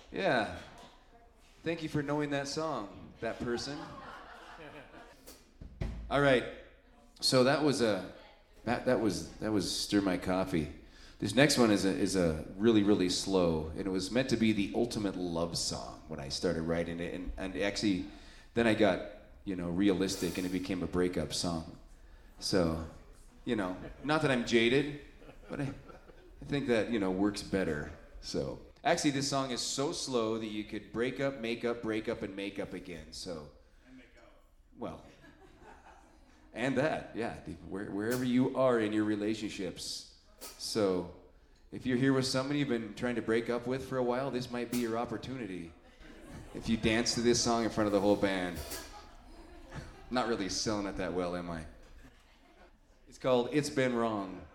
Yeah. Thank you for knowing that song, that person. All right. So that was Stir My Coffee. This next one is a really, really slow, and it was meant to be the ultimate love song when I started writing it, and actually then I got, realistic, and it became a breakup song. So, not that I'm jaded, but I think that, works better. So, actually this song is so slow that you could break up, make up, break up, and make up again. So, And make out. well, and that, yeah, wherever you are in your relationships. So, if you're here with somebody you've been trying to break up with for a while, this might be your opportunity. If you dance to this song in front of the whole band. Not really selling it that well, am I? It's called It's Been Wrong.